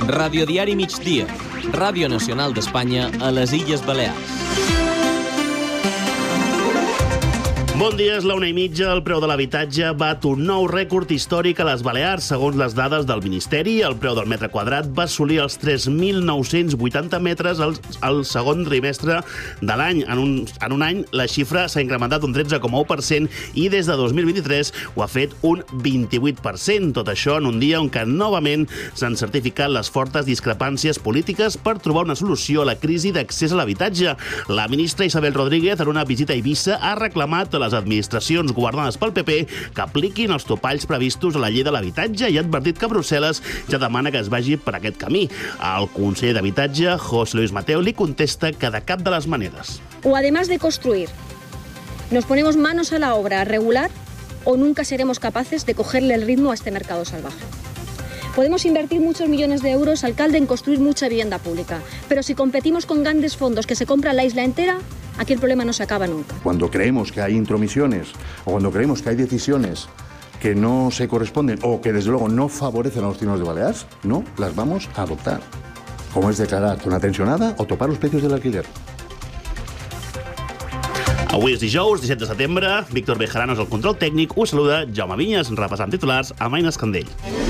Radiodiari Migdia, Ràdio Nacional d'Espanya a les Illes Balears. Bon dia, és la 1:30. El preu de l'habitatge bat un nou rècord històric a les Balears. Segons les dades del Ministeri, el preu del metre quadrat va assolir els 3.980 metres al segon trimestre de l'any. En un any, la xifra s'ha incrementat un 13,1% i des de 2023 ho ha fet un 28%. Tot això en un dia on que novament s'han certificat les fortes discrepàncies polítiques per trobar una solució a la crisi d'accés a l'habitatge. La ministra Isabel Rodríguez, en una visita a Eivissa, ha reclamat a les administracions governades pel PP que apliquin els topalls previstos a la llei de l'habitatge i ha advertit que Brussel·les ja demana que es vagi per aquest camí. El conseller d'Habitatge, José Luis Mateo, li contesta que de cap de les maneres. O además de construir, nos ponemos manos a la obra a regular o nunca seremos capaces de cogerle el ritmo a este mercado salvaje. Podemos invertir muchos millones de euros, alcalde, en construir mucha vivienda pública, pero si competimos con grandes fondos que se compran la isla entera, aquí el problema no se acaba nunca. Cuando creemos que hay intromisiones o cuando creemos que hay decisiones que no se corresponden o que desde luego no favorecen a los ciudadanos de Balears, no las vamos a adoptar. Como es declarar una tensionada o topar los precios del alquiler. Avui és dijous, 17 de setembre. Víctor Bejarano és el control tècnic. Us saluda Jaume Vinyes, repassant titulars amb Aina Escandell.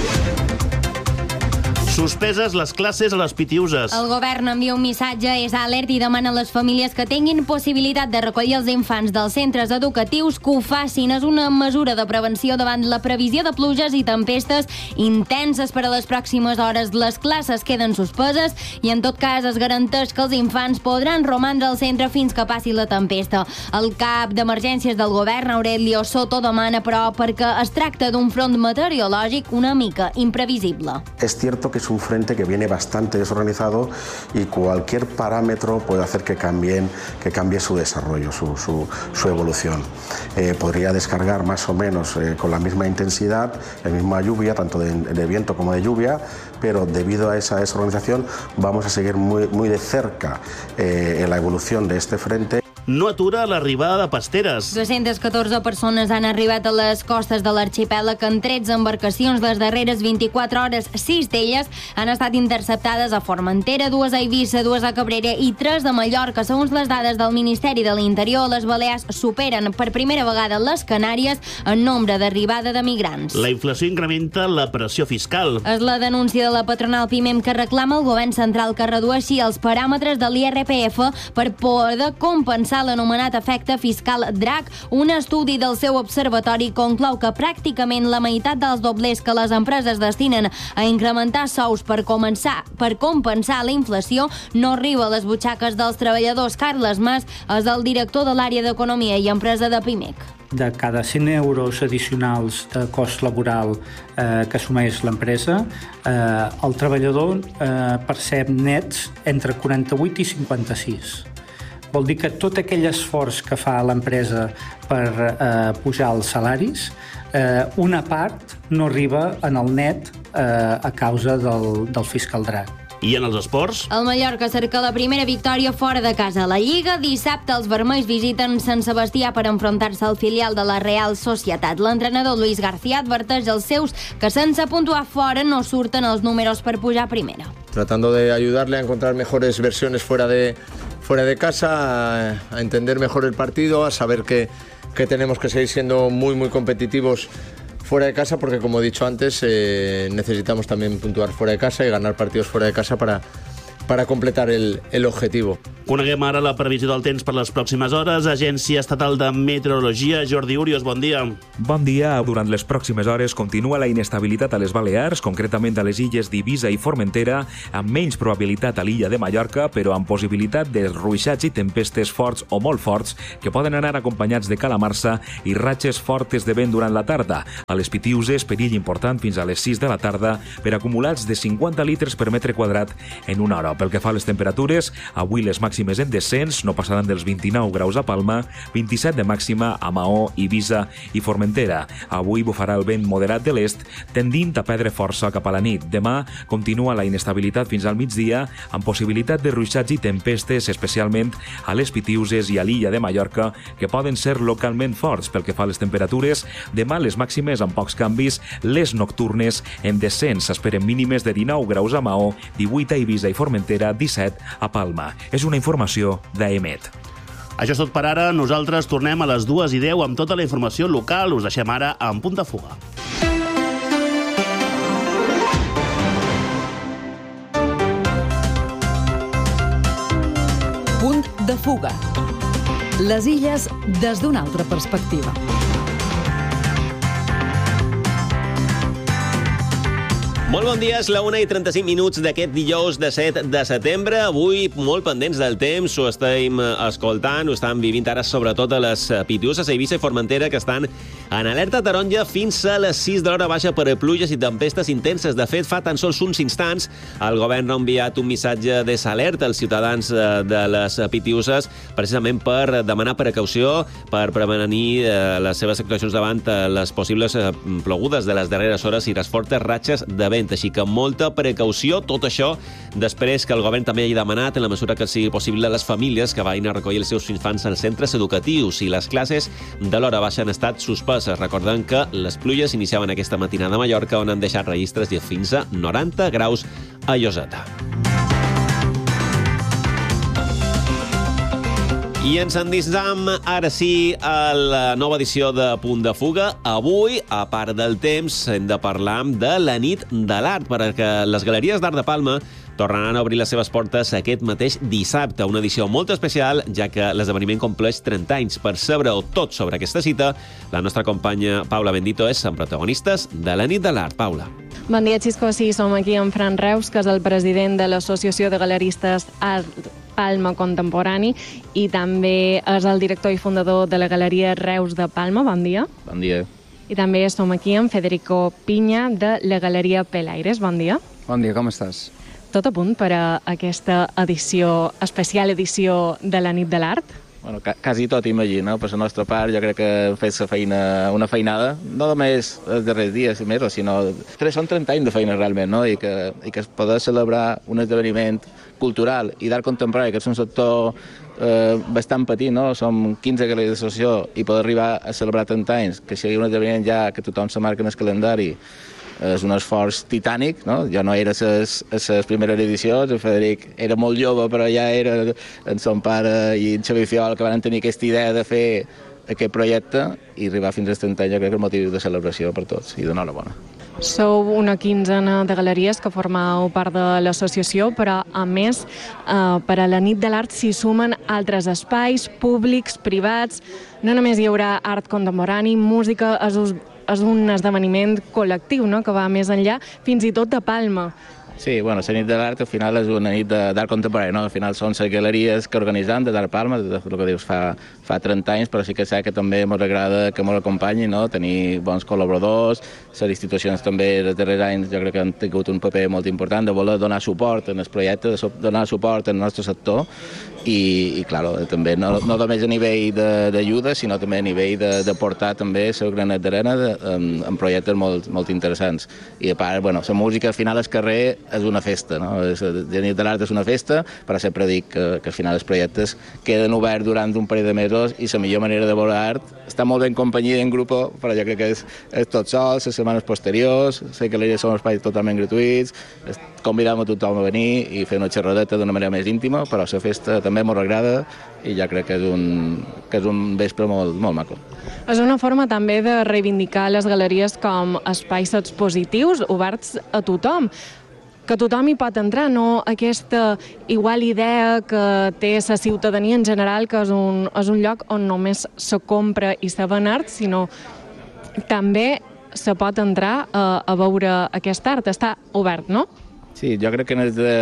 Suspeses les classes a les Pitiuses. El govern envia un missatge, és alert i demana a les famílies que tinguin possibilitat de recollir els infants dels centres educatius que ho facin. És una mesura de prevenció davant la previsió de pluges i tempestes intenses per a les pròximes hores. Les classes queden suspeses i en tot cas es garanteix que els infants podran romandre al centre fins que passi la tempesta. El cap d'emergències del govern, Aurelio Soto, demana però perquè es tracta d'un front meteorològic una mica imprevisible. Es cierto que es un frente que viene bastante desorganizado y cualquier parámetro puede hacer que cambie su desarrollo, su evolución. Podría descargar más o menos con la misma intensidad, la misma lluvia, tanto de viento como de lluvia, pero debido a esa desorganización vamos a seguir muy de cerca en la evolución de este frente. No atura l'arribada de pasteres. 214 persones han arribat a les costes de l'arxipèlag en 13 embarcacions les darreres 24 hores. 6 d'elles han estat interceptades a Formentera, 2 a Eivissa, 2 a Cabrera i 3 de Mallorca. Segons les dades del Ministeri de l'Interior, les Balears superen per primera vegada les Canàries en nombre d'arribada de migrants. La inflació incrementa la pressió fiscal. És la denúncia de la patronal PIMEM que reclama al govern central que redueixi els paràmetres de l'IRPF per poder compensar l'anomenat efecte fiscal DRAC. Un estudi del seu observatori conclou que pràcticament la meitat dels doblers que les empreses destinen a incrementar sous per compensar la inflació no arriba a les butxaques dels treballadors. Carles Mas és el director de l'àrea d'Economia i Empresa de PIMEC. De cada 100 euros addicionals de cost laboral que assumeix l'empresa, el treballador percep nets entre 48 i 56. Vol dir que tot aquell esforç que fa l'empresa per pujar els salaris, una part no arriba en el net a causa del fiscal DRAC. I en els esports? El Mallorca cerca la primera victòria fora de casa a la Lliga. Dissabte els vermells visiten Sant Sebastià per enfrontar-se al filial de la Real Societat. L'entrenador Luis García adverteix als seus que sense puntuar fora no surten els números per pujar a primera. Tratando de ayudarle a encontrar mejores versiones fuera de casa, a entender mejor el partido, a saber que tenemos que seguir siendo muy competitivos fuera de casa, porque como he dicho antes, necesitamos también puntuar fuera de casa y ganar partidos fuera de casa para completar el objetivo. Coneguem ara la previsió del temps per les pròximes hores. Agència Estatal de Meteorologia, Jordi Urios, bon dia. Bon dia. Durant les pròximes hores continua la inestabilitat a les Balears, concretament a les illes d'Eivissa i Formentera, amb menys probabilitat a l'illa de Mallorca, però amb possibilitat de ruixats i tempestes forts o molt forts que poden anar acompanyats de calamarsa i ratxes fortes de vent durant la tarda. A les Pitiuses, perill important fins a les 6 de la tarda per acumulats de 50 litres per metre quadrat en una hora. Pel que fa a les temperatures, avui les màximes en descens no passaran dels 29 graus a Palma, 27 de màxima a Maó, Eivissa i Formentera. Avui bufarà el vent moderat de l'est, tendint a perdre força cap a la nit. Demà continua la inestabilitat fins al migdia, amb possibilitat de ruixats i tempestes, especialment a les Pitiuses i a l'illa de Mallorca, que poden ser localment forts. Pel que fa a les temperatures, demà les màximes amb pocs canvis, les nocturnes en descens. S'esperen mínimes de 19 graus a Maó, 18 a Eivissa i Formentera, 17 a Palma. És una informació d'AEMET. Això és tot per ara. Nosaltres tornem a les 2:10 amb tota la informació local. Us deixem ara en Punt de Fuga. Punt de Fuga. Les illes des d'una altra perspectiva. Molt bon dia, és la 1:35 d'aquest dijous de 7 de setembre. Avui molt pendents del temps, ho estem escoltant, ho estan vivint ara sobretot a les Pitiuses, a Eivissa i Formentera, que estan en alerta taronja fins a les 6 de l'hora baixa per pluges i tempestes intenses. De fet, fa tan sols uns instants el govern ha enviat un missatge de alerta als ciutadans de les Pitiuses, precisament per demanar precaució, per prevenir les seves actuacions davant les possibles plogudes de les darreres hores i les fortes ratxes de vent. Així que molta precaució, tot això després que el govern també hagi demanat, en la mesura que sigui possible, a les famílies que vagin a recollir els seus infants als centres educatius, i les classes de l'hora baixa han estat suspeses. Recordem que les pluges iniciaven aquesta matinada a Mallorca, on han deixat registres de fins a 90 graus a Lloseta. I ens endinsam ara sí a la nova edició de Punt de Fuga. Avui, a part del temps, hem de parlar de la nit de l'art, perquè les galeries d'art de Palma tornaran a obrir les seves portes aquest mateix dissabte. Una edició molt especial, ja que l'esdeveniment compleix 30 anys. Per saber-ho tot sobre aquesta cita, la nostra companya Paula Bendito és amb protagonistes de la nit de l'art. Paula. Bon dia, Xisco. Sí, som aquí amb Fran Reus, que és el president de l'Associació de Galeristes Art Palma Contemporani, i també és el director i fundador de la Galeria Reus de Palma. Bon dia. Bon dia. I també som aquí amb Federico Piña, de la Galeria Pelaires. Bon dia. Bon dia, com estàs? Tot a punt per a aquesta edició, especial edició de la nit de l'art? Bueno, quasi tot, imagina. Per la nostra part, jo crec que hem fet una feinada, no només els darrers dies, sinó són 30 anys de feina realment, no? I que es poder celebrar un esdeveniment cultural i d'art contemporani, que és un sector bastant petit, no? Som 15 galeries d'associació, i poder arribar a celebrar 30 anys, que sigui un esdeveniment ja que tothom se marca en el calendari, és un esforç titànic, no? Jo no era a les primeres edicions, el Frederic era molt jove, però ja era en son pare i en Xavier Fiol que van tenir aquesta idea de fer aquest projecte, i arribar fins als 30 anys jo crec que és motiu de celebració per tots, i d'enhorabona. Sou una quinzena de galeries que formeu part de l'associació, però a més, per a la nit de l'art s'hi sumen altres espais públics, privats. No només hi haurà art contemporani, música, és un esdeveniment col·lectiu, no?, que va més enllà, fins i tot de Palma. Sí, bueno, la nit de l'art al final és una nit d'art contemporani, no? Al final són les galeries que organitzem de d'Art Palma, el que dius fa 30 anys, però sí que sé que també ens agrada que ens acompanyi, no? Tenir bons col·laboradors, les institucions també els darrers anys jo crec que han tingut un paper molt important de voler donar suport en el projecte, de donar suport al nostre sector, i clar, també no només a nivell d'ajuda, sinó també a nivell de portar també el granet d'arena en projectes molt interessants. I a part, bueno, la música al final al carrer és una festa, no? La nit de l'art és una festa, però sempre dic que al final els projectes queden oberts durant un parell de mesos, i la millor manera de veure art està molt bé en companyia, en grup, però jo crec que és tot sol, les setmanes posteriors, sé que les són espais totalment gratuïts, convidam a tothom a venir i fer una xerradeta d'una manera més íntima, però la festa també m'ho agrada, i ja crec que és un vespre molt maco. És una forma també de reivindicar les galeries com espais expositius oberts a tothom, que tothom hi pot entrar, no aquesta igual idea que té la ciutadania en general, que és un lloc on només se compra i se ven art, sinó també se pot entrar a veure aquest art. Està obert, no? Sí, jo crec que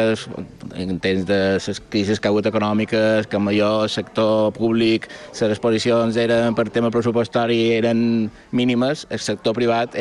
en temps de les crisis que ha hagut econòmiques, que el major sector públic, les exposicions eren per tema pressupostari eren mínimes, el sector privat